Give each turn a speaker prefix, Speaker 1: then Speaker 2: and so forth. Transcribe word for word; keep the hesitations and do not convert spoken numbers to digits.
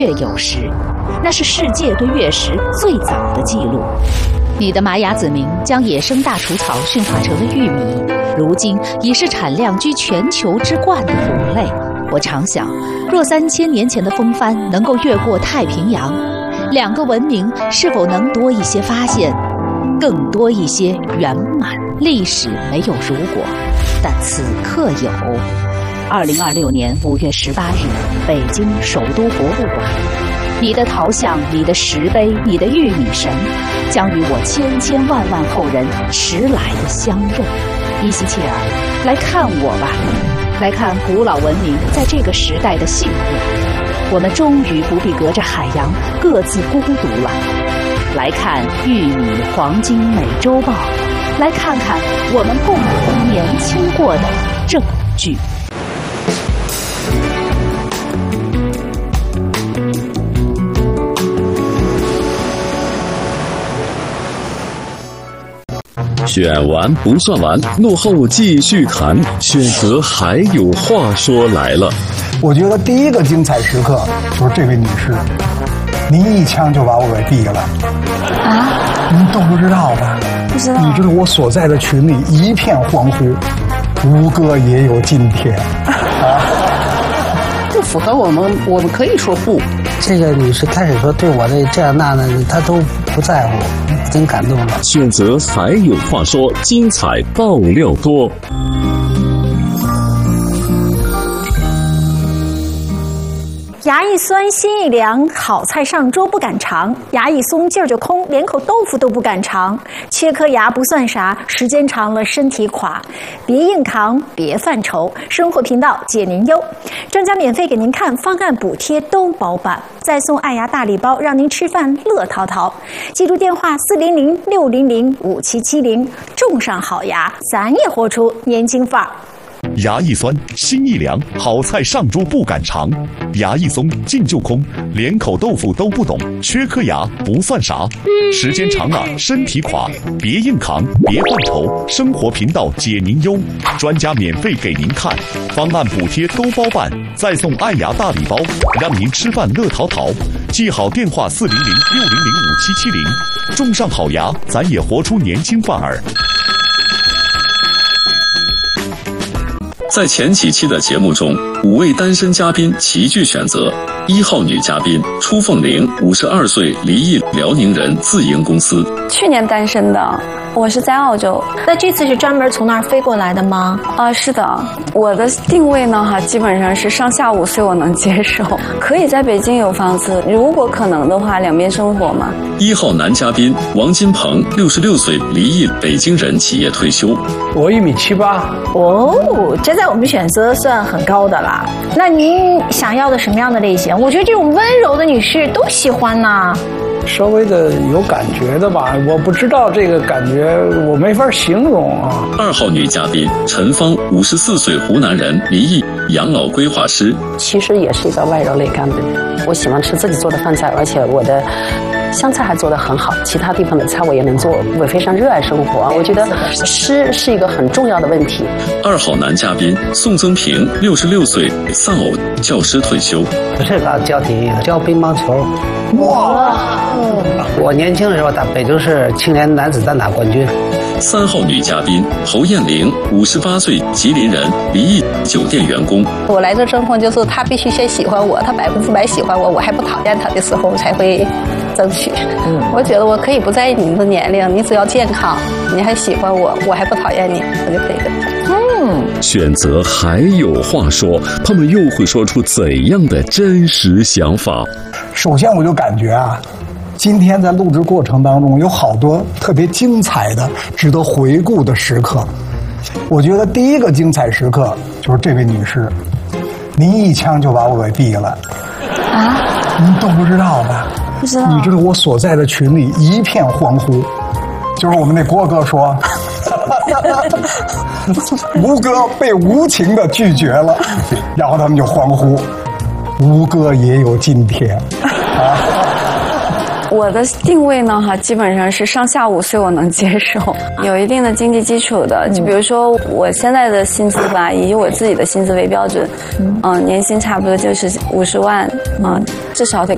Speaker 1: 月有时，那是世界对月食最早的记录。你的玛雅子民将野生大除草驯化成了玉米，如今已是产量居全球之冠的谷类。我常想，若三千年前的风帆能够越过太平洋，两个文明是否能多一些发现，更多一些圆满？历史没有如果，但此刻有。二零二六年五月十八日，北京首都博物馆，你的陶像、你的石碑、你的玉米神，将与我千千万万后人迟来的相认。伊西切尔，来看我吧，来看古老文明在这个时代的幸福。我们终于不必隔着海洋各自孤独了。来看玉米黄金美洲豹，来看看我们共同年轻过的证据。
Speaker 2: 选完不算完，落后继续谈，选择还有话说来了。
Speaker 3: 我觉得第一个精彩时刻就是这位女士，您一枪就把我给毙了。啊？您都不知道吧？
Speaker 4: 不知道。
Speaker 3: 你知道我所在的群里一片欢呼，吴哥也有今天。啊，
Speaker 5: 不符合我们，我们可以说不。
Speaker 6: 这个女士开始说对我的这样那的，她都不在乎，真感动了。
Speaker 2: 选择还有话说，精彩爆料多。
Speaker 4: 牙一酸心一凉，好菜上桌不敢尝；牙一松劲儿就空，连口豆腐都不敢尝。缺颗牙不算啥，时间长了身体垮。别硬扛，别犯愁，生活频道解您忧。专家免费给您看，方案补贴都包办，再送爱牙大礼包，让您吃饭乐淘淘。记住电话四零零六零零五七七零，种上好牙，咱也活出年轻范儿。
Speaker 7: 牙一酸，心一凉，好菜上桌不敢尝；牙一松，劲就空，连口豆腐都不懂。缺颗牙不算啥，时间长了身体垮。别硬扛，别犯愁，生活频道解您忧。专家免费给您看，方案补贴都包办，再送爱牙大礼包，让您吃饭乐淘淘。记好电话四零零六零零五七七零，种上好牙，咱也活出年轻范儿。
Speaker 2: 在前几期的节目中，五位单身嘉宾齐聚选择。一号女嘉宾初凤玲，五十二岁，离异辽宁人，自营公司。
Speaker 8: 去年单身的，我是在澳洲。
Speaker 4: 那这次是专门从那儿飞过来的吗？
Speaker 8: 啊，是的。我的定位呢，哈，基本上是上下五岁我能接受，可以在北京有房子，如果可能的话，两边生活嘛。
Speaker 2: 一号男嘉宾王金鹏，六十六岁，离异北京人，企业退休。
Speaker 3: 我一米七八。
Speaker 4: 哦，这在我们选择算很高的啦。那您想要的什么样的类型？我觉得这种温柔的女士都喜欢呐。
Speaker 3: 稍微的有感觉的吧，我不知道这个感觉，我没法形容啊。
Speaker 2: 二号女嘉宾陈芳，五十四岁，湖南人，离异，养老规划师。
Speaker 9: 其实也是一个外柔内刚的人，我喜欢吃自己做的饭菜，而且我的湘菜还做得很好，其他地方的菜我也能做，我非常热爱生活。我觉得吃是一个很重要的问题。
Speaker 2: 二号男嘉宾宋增平，六十六岁，丧偶教师退休。
Speaker 6: 不是搞教体育的，教乒乓球。哇！我年轻的时候打北京市青年男子单打冠军。
Speaker 2: 三号女嘉宾侯艳玲，五十八岁，吉林人，离异，酒店员工。
Speaker 8: 我来这生活就是他必须先喜欢我，他百分之百喜欢我，我还不讨厌他的时候，我才会争取。嗯，我觉得我可以不在意你的年龄，你只要健康，你还喜欢我，我还不讨厌你，我就可以的。
Speaker 2: 嗯，选择还有话说，他们又会说出怎样的真实想法？
Speaker 3: 首先我就感觉啊，今天在录制过程当中有好多特别精彩的值得回顾的时刻。我觉得第一个精彩时刻就是这位女士，您一枪就把我给毙了。啊？您都不知道吧？
Speaker 8: 不知道。
Speaker 3: 你知道我所在的群里一片欢呼，就是我们那郭哥说吴哥被无情的拒绝了，然后他们就欢呼吴哥也有今天。啊，
Speaker 8: 我的定位呢，哈，基本上是上下五岁我能接受，有一定的经济基础的。就比如说我现在的薪资吧，以我自己的薪资为标准，嗯、呃，年薪差不多就是五十万，啊、呃，至少得